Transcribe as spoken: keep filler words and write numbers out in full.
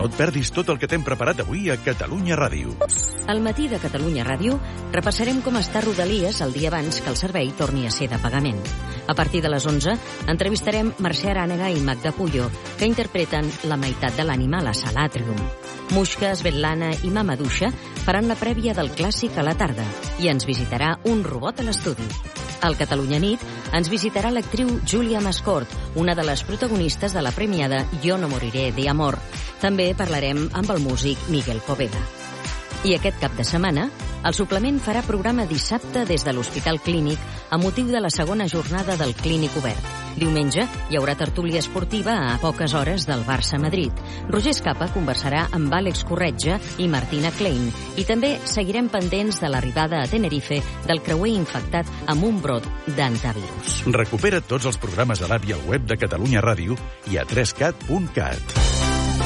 No et perdis tot el que t'hem preparat avui a Catalunya Ràdio. Al matí de Catalunya Ràdio repassarem com està Rodalies el dia abans que el servei torni a ser de pagament. A partir de les onze entrevistarem Mercè Arànega i Magda Puyo, que interpreten La meitat de l'ànima a la Sala Atrium. Muixca, Svetlana i Mama Duixa faran la prèvia del clàssic a la tarda i ens visitarà un robot a l'estudi. Al Catalunya Nit ens visitarà l'actriu Júlia Mascort, una de les protagonistes de la premiada Jo no moriré de amor. També parlarem amb el músic Miguel Poveda. I aquest cap de setmana, el suplement farà programa dissabte des de l'Hospital Clínic a motiu de la segona jornada del Clínic Obert. Diumenge hi haurà tertúlia esportiva a poques hores del Barça-Madrid. Roger Escapa conversarà amb Àlex Corretja i Martina Klein. I també seguirem pendents de l'arribada a Tenerife del creuer infectat amb un brot d'antivirus. Recupera tots els programes de l'app i al web de Catalunya Ràdio i a tres cat punt cat.